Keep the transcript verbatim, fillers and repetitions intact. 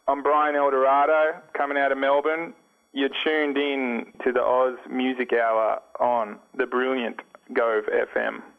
I'm Brian Eldorado, coming out of Melbourne. You're tuned in to the Oz Music Hour on the brilliant Gove F M.